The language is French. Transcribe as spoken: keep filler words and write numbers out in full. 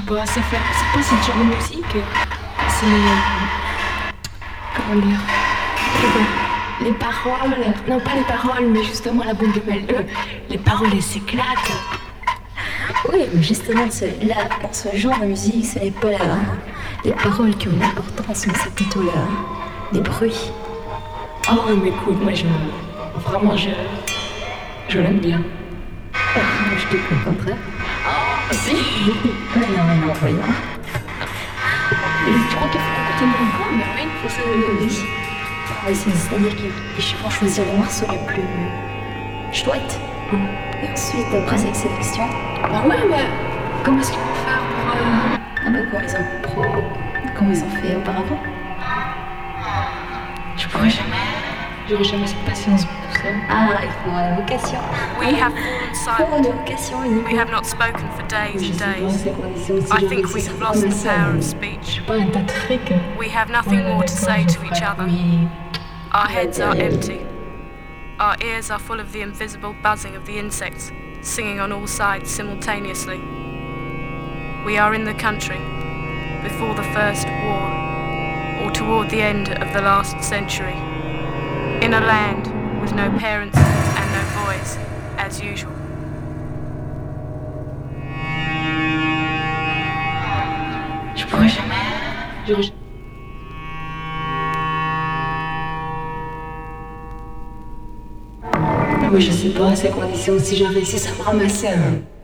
pas, ça fait. C'est pas cette genre de musique. C'est. Comment dire? Les paroles. Non, pas les paroles, mais justement la bombe de mêle. Les paroles, elles s'éclatent. Oui, mais justement, c'est là, dans ce genre de musique, ce n'est pas la, les paroles qui ont l'importance, mais c'est plutôt la, les bruits. Oh, mais écoute, moi, je. Vraiment, je. Je l'aime bien. Ah, je te comprends pas. Ah, si! Mais non, mais non, voyons. Tu crois qu'il faut écouter mon point? Mais oui, il faut se. Oui. Ah, c'est- C'est-à-dire qu'ils vont choisir le morceau le plus chouette. Et ensuite, après cette sélection, Bah ouais, mais. Comment est-ce qu'ils vont faire pour. euh, ah bah, comme ils ont, pro... comme ils ont fait auparavant. Je pourrais jamais. J'aurais jamais cette patience pour ça. Ah, il faut la vocation. We have fallen Il faut silent. la vocation unique. We have not spoken for days Je and sais pas, days. c'est conditions. Si I j'avais think réussi we ça have par lost the ma power sœur. of speech. Pas un tas de fric. We have nothing more to say to each other. Oui. Our heads are empty. Our ears are full of the invisible buzzing of the insects, singing on all sides simultaneously. We are in the country, before the first war, or toward the end of the last century. In a land with no parents and no boys, as usual. Je pourrais jamais. J'aurais. Oui, je sais pas, ces conditions. Si j'avais réussi ça me ramassait un.